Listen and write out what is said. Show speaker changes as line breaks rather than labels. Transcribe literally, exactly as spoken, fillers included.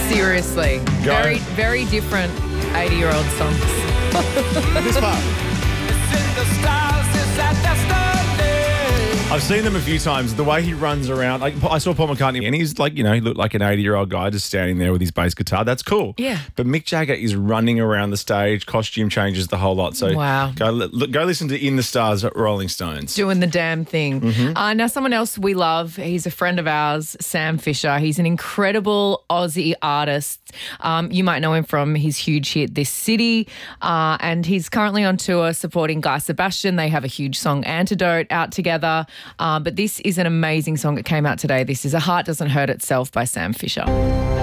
Seriously.
Go.
Very, very different eighty-year-old songs.
This part. I've seen them a few times. The way he runs around, like I saw Paul McCartney, and he's like, you know, he looked like an eighty-year-old guy just standing there with his bass guitar. That's cool.
Yeah.
But Mick Jagger is running around the stage. Costume changes the whole lot. So
Wow.
go look, go listen to In the Stars at Rolling Stones.
Doing the damn thing.
Mm-hmm.
Uh, now, someone else we love, he's a friend of ours, Sam Fisher. He's an incredible Aussie artist. Um, you might know him from his huge hit, This City, uh, and he's currently on tour supporting Guy Sebastian. They have a huge song, Antidote, out together. Uh, but this is an amazing song that came out today. This is A Heart Doesn't Hurt Itself by Sam Fisher.